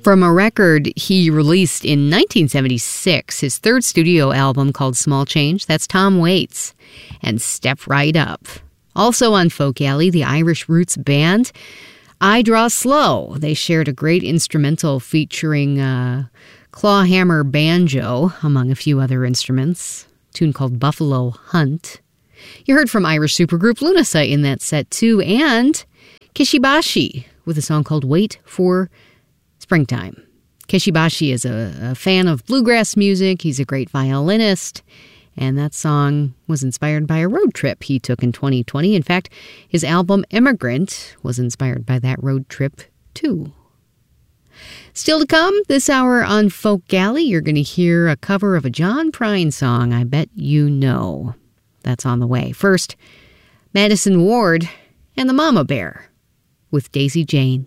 From a record he released in 1976, his third studio album called Small Change. That's Tom Waits and Step Right Up. Also on Folk Alley, the Irish Roots Band, I Draw Slow. They shared a great instrumental featuring clawhammer banjo, among a few other instruments, a tune called Buffalo Hunt. You heard from Irish supergroup Lunasa in that set too, and Kishibashi with a song called Wait for Springtime. Kishibashi is a fan of bluegrass music. He's a great violinist, and that song was inspired by a road trip he took in 2020. In fact, his album Immigrant was inspired by that road trip too. Still to come this hour on Folk Alley, you're going to hear a cover of a John Prine song, I Bet You Know. That's on the way. First, Madison Ward and the Mama Bear with Daisy Jane.